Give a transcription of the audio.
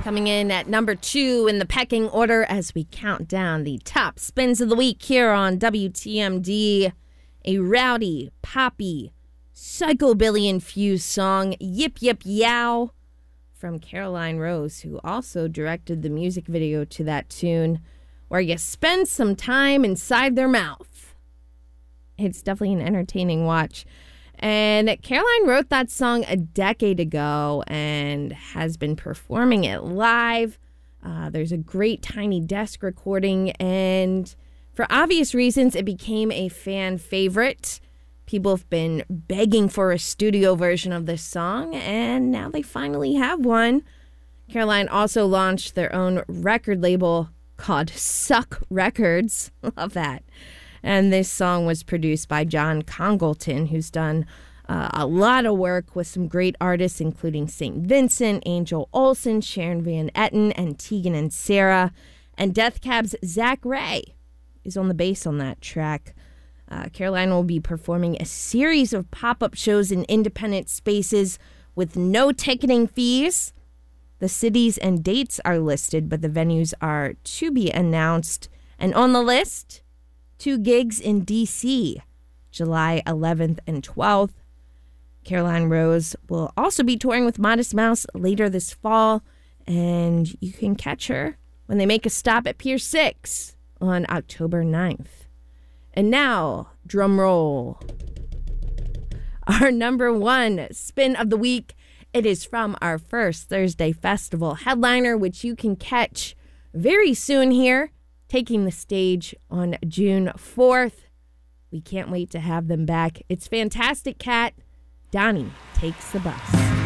coming in at number 2 in the pecking order as we count down the top spins of the week here on WTMD. A rowdy, poppy, psychobilly-infused song, Yip Yip Yow, from Caroline Rose, who also directed the music video to that tune, where you spend some time inside their mouth. It's definitely an entertaining watch. And Caroline wrote that song a decade ago and has been performing it live. There's a great Tiny Desk recording, and for obvious reasons, it became a fan favorite. People have been begging for a studio version of this song, and now they finally have one. Caroline also launched their own record label called Suck Records. Love that. And this song was produced by John Congleton, who's done a lot of work with some great artists, including St. Vincent, Angel Olsen, Sharon Van Etten, and Tegan and Sara. And Death Cab's Zach Ray is on the bass on that track. Caroline will be performing a series of pop-up shows in independent spaces with no ticketing fees. The cities and dates are listed, but the venues are to be announced. And on the list, 2 gigs in D.C., July 11th and 12th. Caroline Rose will also be touring with Modest Mouse later this fall, and you can catch her when they make a stop at Pier 6 on October 9th. And now, drum roll. Our number 1 spin of the week. It is from our First Thursday Festival headliner, which you can catch very soon here, taking the stage on June 4th. We can't wait to have them back. It's Fantastic Cat. Donnie Takes the Bus.